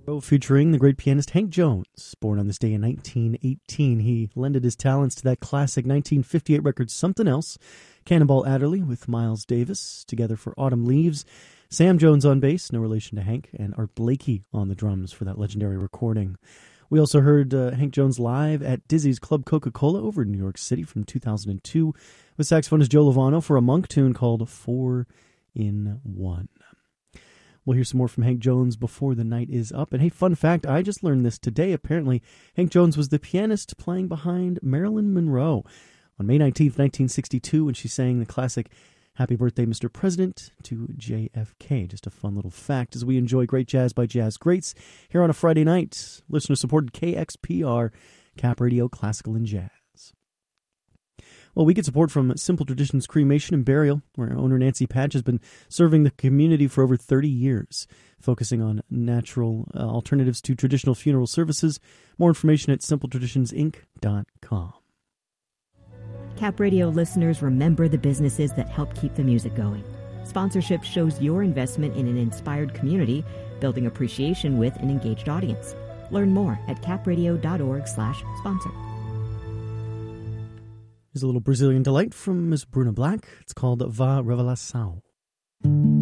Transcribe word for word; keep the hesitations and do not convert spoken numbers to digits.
Featuring the great pianist Hank Jones. Born on this day in nineteen eighteen, he lended his talents to that classic nineteen fifty-eight record Something Else. Cannonball Adderley with Miles Davis together for Autumn Leaves. Sam Jones on bass, no relation to Hank, and Art Blakey on the drums for that legendary recording. We also heard uh, Hank Jones live at Dizzy's Club Coca-Cola over in New York City from two thousand two with saxophonist Joe Lovano for a Monk tune called Four in One. We'll hear some more from Hank Jones before the night is up. And hey, fun fact, I just learned this today. Apparently, Hank Jones was the pianist playing behind Marilyn Monroe on May nineteenth, nineteen sixty-two, when she sang the classic Happy Birthday, Mister President to J F K. Just a fun little fact as we enjoy great jazz by jazz greats here on a Friday night. Listener-supported K X P R, Cap Radio, Classical and Jazz. Well, we get support from Simple Traditions Cremation and Burial, where owner Nancy Patch has been serving the community for over thirty years, focusing on natural uh, alternatives to traditional funeral services. More information at simple traditions inc dot com. Cap Radio listeners, remember the businesses that help keep the music going. Sponsorship shows your investment in an inspired community, building appreciation with an engaged audience. Learn more at capradio.org slash sponsor. Here's a little Brazilian delight from Miss Bruna Black. It's called Va Revelação.